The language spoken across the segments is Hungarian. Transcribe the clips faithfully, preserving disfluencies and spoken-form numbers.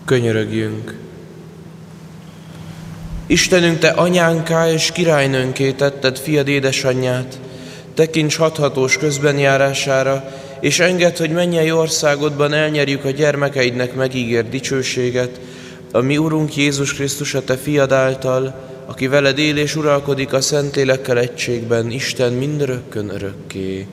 Könyörögjünk! Istenünk, Te anyánká és királynőnké tetted fiad édesanyját, tekints hathatós közbenjárására, és engedd, hogy mennyei országodban elnyerjük a gyermekeidnek megígért dicsőséget, a mi Urunk Jézus Krisztus, a Te fiad által, aki veled él és uralkodik a Szentlélekkel egységben, Isten mindörökkön örökké.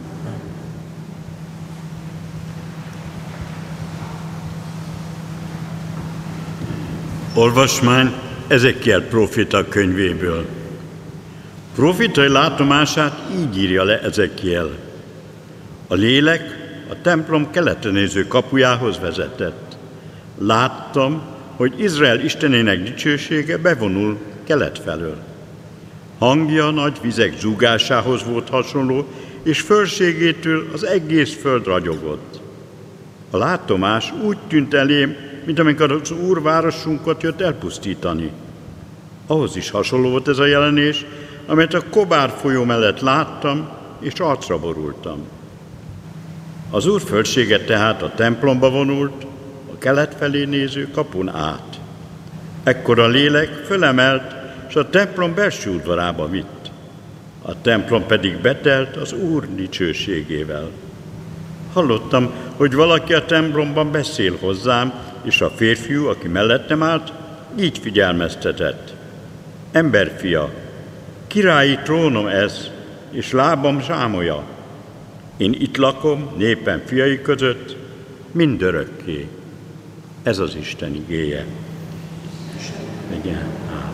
Olvasmány Ezekiel próféta könyvéből. Prófétai látomását így írja le Ezekiel. A lélek a templom keleten néző kapujához vezetett. Láttam, hogy Izrael Istenének dicsősége bevonul kelet felől. Hangja nagy vizek zúgásához volt hasonló, és fölségétől az egész föld ragyogott. A látomás úgy tűnt elém, mint amikor az Úr városunkat jött elpusztítani. Ahhoz is hasonló volt ez a jelenés, amelyet a Kobár folyó mellett láttam, és arcra borultam. Az Úr fölsége tehát a templomba vonult, a kelet felé néző kapun át. Ekkor a lélek fölemelt, és a templom belső udvarába vitt. A templom pedig betelt az Úr dicsőségével. Hallottam, hogy valaki a templomban beszél hozzám, és a férfiú, aki mellettem állt, így figyelmeztetett. Emberfia, királyi trónom ez, és lábam zsámolya. Én itt lakom, népem fiai között, mindörökké. Ez az Isten igéje. Igen.